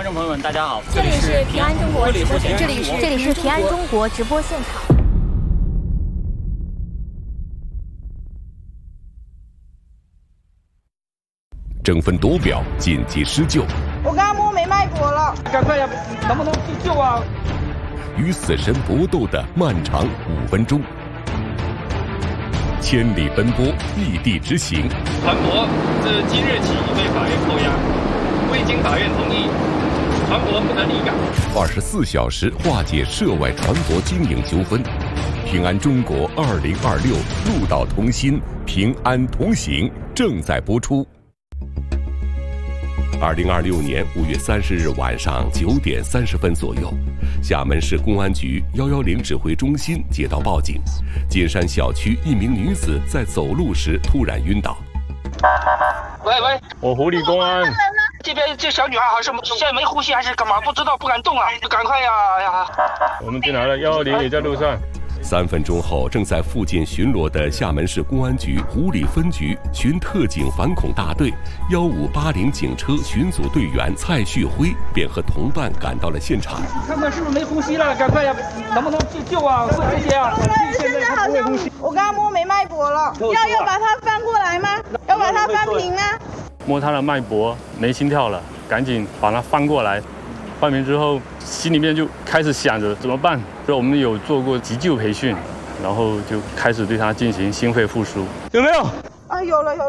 众朋友们，大家好， 这里是平安中国直播间， 这里是平安中国直播现场。 争分夺秒，紧急施救。 我刚刚摸没脉搏了， 赶快呀！能不能急救啊？ 与死神搏斗的漫长5分钟，千里奔波，异地执行。 船舶自今日起被法院扣押，未经法院同意，船舶不得离港。 24小时化解涉外船舶经营纠纷。平安中国2026陆岛同心，平安同行正在播出。2026年5月30日晚上9点30分左右，厦门市公安局110指挥中心接到报警，金山小区一名女子在走路时突然晕倒。 喂， 我湖里公安。 这边这小女孩好像现在没呼吸还是干嘛？不知道，不敢动啊！赶快呀！ 我们进来了，110也在路上。 3分钟后，正在附近巡逻的厦门市公安局湖里分局巡特警反恐大队1580警车巡组队员蔡旭辉便和同伴赶到了现场。 看看是不是没呼吸了？赶快呀！能不能急救啊？这些啊！ 现在好像我刚刚摸没脉搏了，要把它翻过来吗？要把它翻平吗？ 摸他的脉搏没心跳了，赶紧把它翻过来。翻平之后，心里面就开始想着怎么办。所以我们有做过急救培训，然后就开始对他进行心肺复苏。有没有？ 啊，有了，有，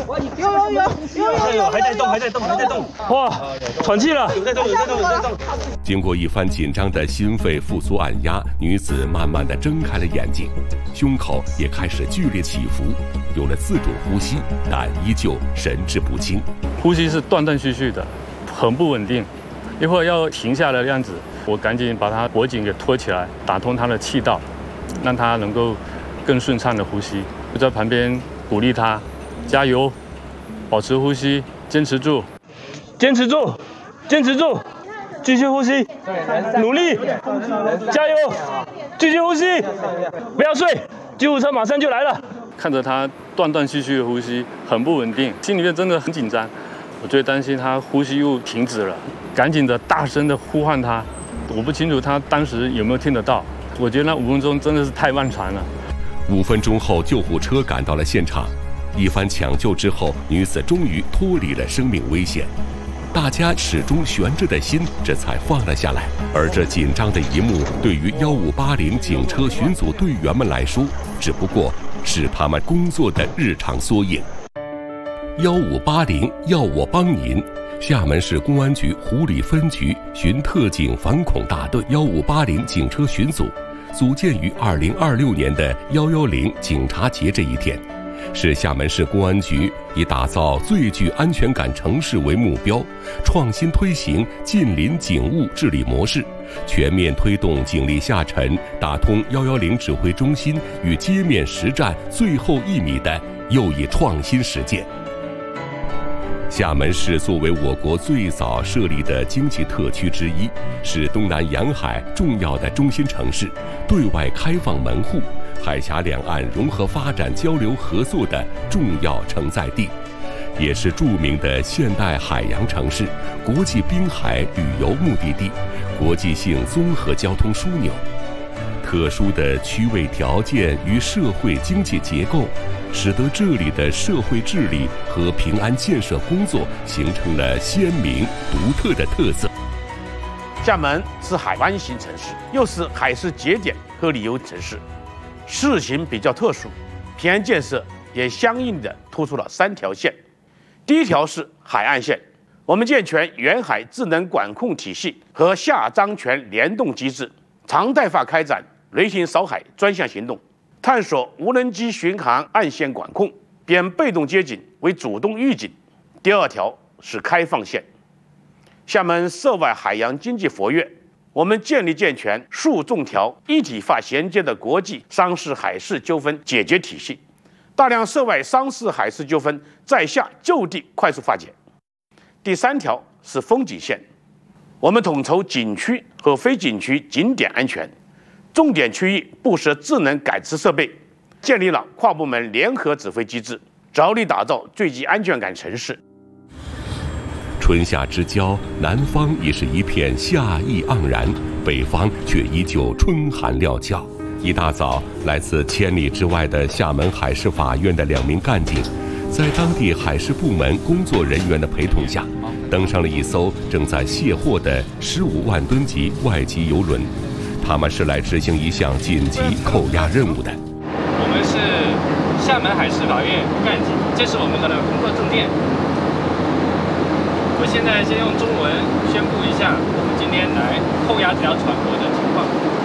还在动。哇，喘气了，有在动。 经过一番紧张的心肺复苏按压，女子慢慢地睁开了眼睛，胸口也开始剧烈起伏，有了自主呼吸，但依旧神志不清。 呼吸是断断续续的，很不稳定，一会儿要停下来的样子。我赶紧把她脖颈给托起来，打通她的气道，让她能够更顺畅的呼吸。就在旁边鼓励她，加油，保持呼吸，坚持住，继续呼吸，努力，加油，继续呼吸，不要睡，救护车马上就来了。看着她断断续续的呼吸，很不稳定，心里面真的很紧张。我最担心她呼吸又停止了，赶紧的大声的呼唤她。我不清楚她当时有没有听得到。我觉得那5分钟真的是太漫长了。 5分钟后，救护车赶到了现场。一番抢救之后，女子终于脱离了生命危险。大家始终悬着的心这才放了下来。而这紧张的一幕，对于1580警车巡组队员们来说，只不过是他们工作的日常缩影。1580要我帮您。厦门市公安局湖里分局巡特警反恐大队1580警车巡组，组建于2026年的110警察节这一天，是厦门市公安局以打造最具安全感城市为目标，创新推行近邻警务治理模式，全面推动警力下沉，打通110指挥中心与街面实战最后1米的又一创新实践。厦门市作为我国最早设立的经济特区之一，是东南沿海重要的中心城市，对外开放门户，海峡两岸融合发展交流合作的重要承载地，也是著名的现代海洋城市、国际滨海旅游目的地、国际性综合交通枢纽。特殊的区位条件与社会经济结构，使得这里的社会治理和平安建设工作形成了鲜明独特的特色。 厦门是海湾型城市，又是海事节点和旅游城市，事情比较特殊，平安建设也相应的突出了3条线。第一条是海岸线，我们健全远海智能管控体系和下漳泉联动机制，常态化开展雷霆扫海专项行动，探索无人机巡航岸线管控，变被动接警为主动预警。第2条是开放线，厦门涉外海洋经济活跃，我们建立健全数众条一体化衔接的国际商事海事纠纷解决体系，大量涉外商事海事纠纷在厦就地快速化解。第3条是风景线，我们统筹景区和非景区景点安全，重点区域布设智能感知设备，建立了跨部门联合指挥机制，着力打造最具安全感城市。 春夏之交，南方已是一片夏意盎然，北方却依旧春寒料峭。一大早，来自千里之外的厦门海事法院的2名干警，在当地海事部门工作人员的陪同下，登上了一艘正在卸货的15万吨级外籍邮轮。他们是来执行一项紧急扣押任务的。 我们是厦门海事法院干警，这是我们的工作证件。我现在先用中文宣布一下我们今天来扣押这条船舶的情况。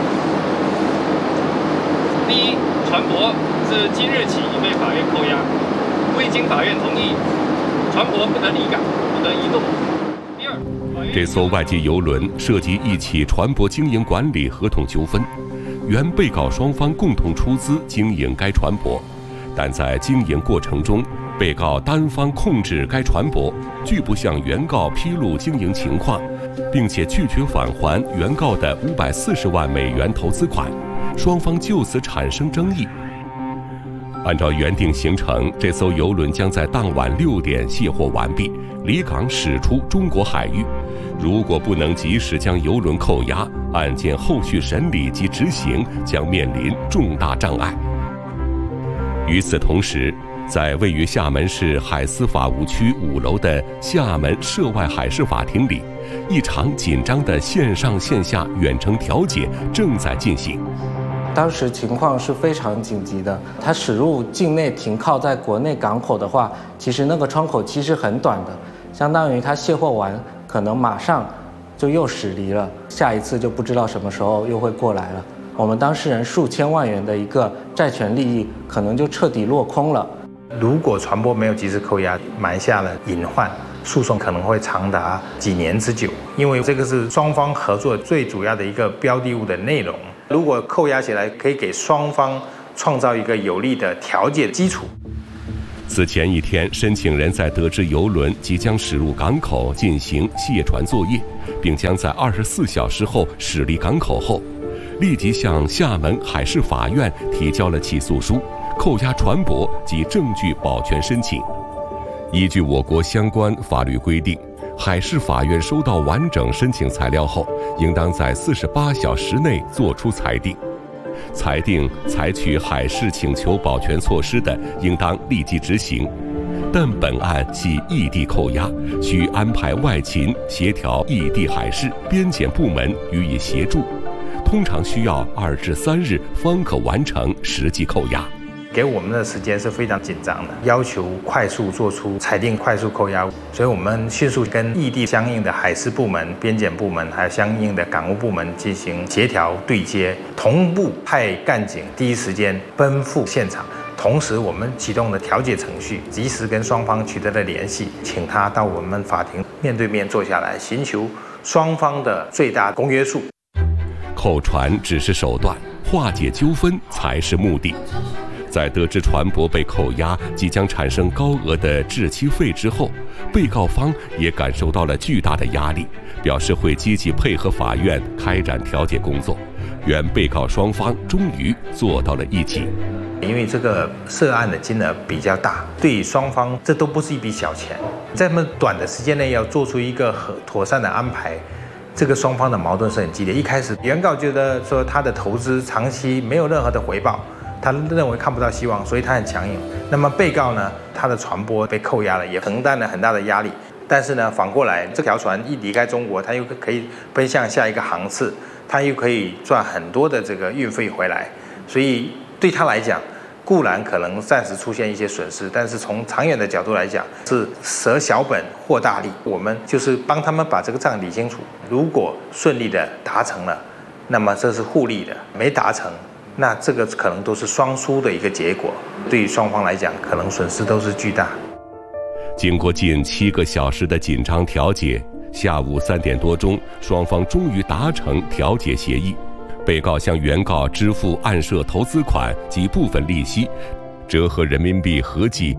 第一，船舶自今日起已被法院扣押，未经法院同意，船舶不得离港，不得移动。第二， 这艘外籍邮轮涉及一起船舶经营管理合同纠纷，原被告双方共同出资经营该船舶，但在经营过程中，被告单方控制该船舶，拒不向原告披露经营情况，并且拒绝返还原告的540万美元投资款，双方就此产生争议。按照原定行程，这艘邮轮将在当晚6点卸货完毕，离港驶出中国海域。如果不能及时将邮轮扣押，案件后续审理及执行将面临重大障碍。与此同时，在位于厦门市海司法务区5楼的厦门涉外海事法庭里，一场紧张的线上线下远程调解正在进行。 当时情况是非常紧急的，它驶入境内停靠在国内港口的话，其实那个窗口期是很短的，相当于它卸货完，可能马上就又驶离了，下一次就不知道什么时候又会过来了。我们当事人数千万元的一个债权利益，可能就彻底落空了。 如果船舶没有及时扣押，埋下了隐患，诉讼可能会长达几年之久，因为这个是双方合作最主要的一个标的物的内容。如果扣押起来，可以给双方创造一个有利的调解基础。 此前一天，申请人在得知邮轮即将驶入港口进行卸船作业，并将在24小时后驶离港口后，立即向厦门海事法院提交了起诉书、扣押船舶及证据保全申请。依据我国相关法律规定，海事法院收到完整申请材料后，应当在48小时内作出裁定。裁定采取海事请求保全措施的，应当立即执行。但本案系异地扣押，需安排外勤协调异地海事、边检部门予以协助，通常需要2至3日方可完成实际扣押。 给我们的时间是非常紧张的，要求快速做出裁定、快速扣押，所以我们迅速跟异地相应的海事部门、边检部门，还有相应的港务部门进行协调对接，同步派干警第一时间奔赴现场。同时，我们启动了调解程序，及时跟双方取得了联系，请他到我们法庭面对面坐下来，寻求双方的最大公约数。 扣船只是手段，化解纠纷才是目的。在得知船舶被扣押，即将产生高额的滞期费之后，被告方也感受到了巨大的压力，表示会积极配合法院开展调解工作。原被告双方终于坐到了一起。 因为这个涉案的金额比较大，对于双方这都不是一笔小钱，在这么短的时间内要做出一个很妥善的安排，这个双方的矛盾是很激烈。一开始原告觉得说他的投资长期没有任何的回报，他认为看不到希望，所以他很强硬。那么被告呢，他的船舶被扣押了，也承担了很大的压力。但是呢，反过来，这条船一离开中国，他又可以奔向下一个航次，他又可以赚很多的这个运费回来。所以对他来讲，固然可能暂时出现一些损失，但是从长远的角度来讲，是舍小本获大利。我们就是帮他们把这个账理清楚。如果顺利的达成了，那么这是互利的；没达成，那这个可能都是双输的一个结果，对于双方来讲，可能损失都是巨大。 经过近7个小时的紧张调解，下午3点多钟，双方终于达成调解协议。被告向原告支付案涉投资款及部分利息，折合人民币合计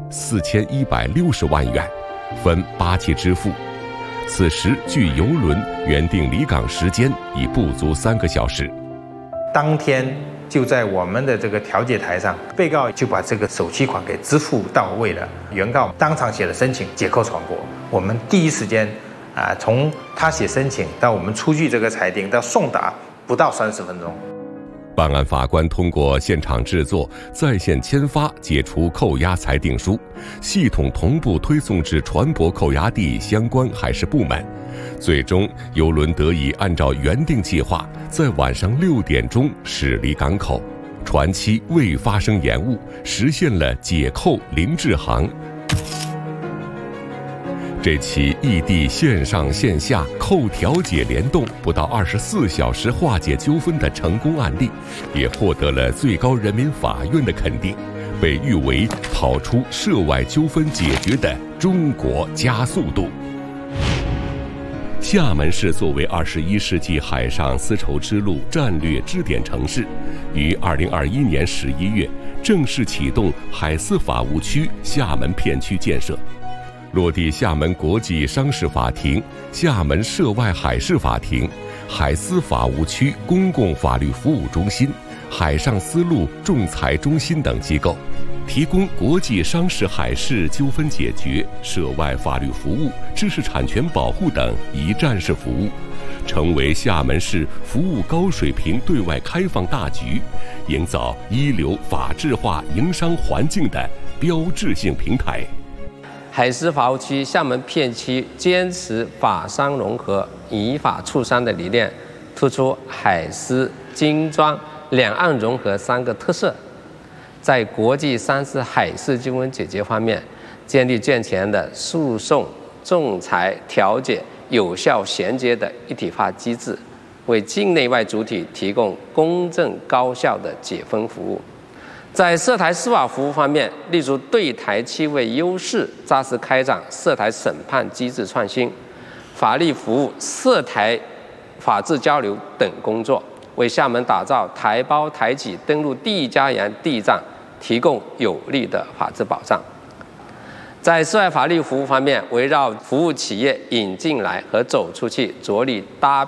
4160万元，分8期支付。此时距邮轮原定离港时间已不足3个小时。 当天就在我们的这个调解台上，被告就把这个首期款给支付到位了，原告当场写了申请解扣船舶。我们第一时间从他写申请到我们出具这个裁定到送达不到30分钟。 办案法官通过现场制作、在线签发、解除扣押裁定书，系统同步推送至船舶扣押地相关海事部门。最终，邮轮得以按照原定计划，在晚上6点钟驶离港口，船期未发生延误，实现了解扣零滞航。这起异地线上线下扣调解联动不到24小时化解纠纷的成功案例，也获得了最高人民法院的肯定，被誉为跑出涉外纠纷解决的中国加速度。厦门市作为21世纪海上丝绸之路战略支点城市，于2021年11月正式启动海丝法务区厦门片区建设。落地厦门国际商事法庭、厦门涉外海事法庭、海丝法务区公共法律服务中心、海上丝路仲裁中心等机构，提供国际商事海事纠纷解决、涉外法律服务、知识产权保护等一站式服务，成为厦门市服务高水平对外开放大局，营造一流法治化营商环境的标志性平台。 海丝法务区厦门片区坚持法商融合、以法促商的理念，突出海丝、精装、两岸融合3个特色，在国际商事海事纠纷解决方面，建立健全的诉讼、仲裁、调解有效衔接的一体化机制，为境内外主体提供公正高效的解纷服务。在涉台司法服务方面，立足对台区位优势，扎实开展涉台审判机制创新、法律服务、涉台法治交流等工作，为厦门打造台胞台企登陆第一家园、第一站提供有力的法治保障。在涉外法律服务方面，围绕服务企业引进来和走出去，着力搭